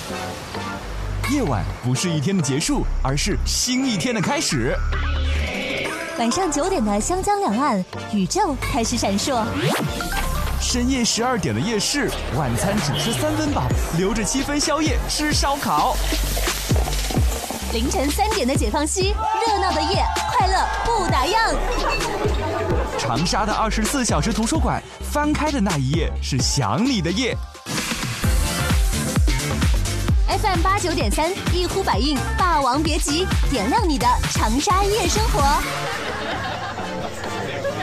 夜晚不是一天的结束，而是新一天的开始。 晚上9点的湘江两岸，宇宙开始闪烁。 深夜12点的夜市，晚餐只吃3分饱，留着7分宵夜吃烧烤。 凌晨3点的解放西，热闹的夜，快乐不打烊。 长沙的24小时图书馆，翻开的那一页是想你的夜。 FM 89.3，一呼百应，霸王别姬，点亮你的长沙夜生活。